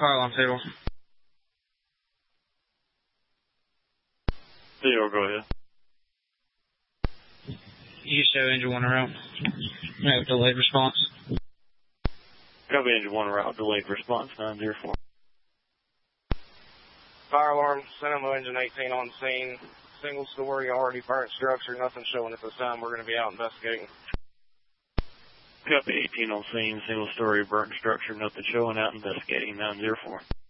Fire alarm table. Zero, go ahead. You show engine 1 route. No, delayed response. Copy engine 1 route, delayed response, 904. Fire alarm, Cinema engine 18 on scene. Single story, already burnt structure, nothing showing at this time. We're going to be out investigating. Copy 18 on scene, single story, burnt structure, nothing showing, out investigating, 904.